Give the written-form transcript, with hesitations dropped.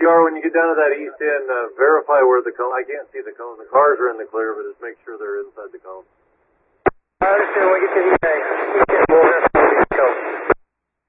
PR, when you get down to that east end, verify where the cone, I can't see the cone. The cars are in the clear, but just make sure they're inside the cone. I understand. When we get to the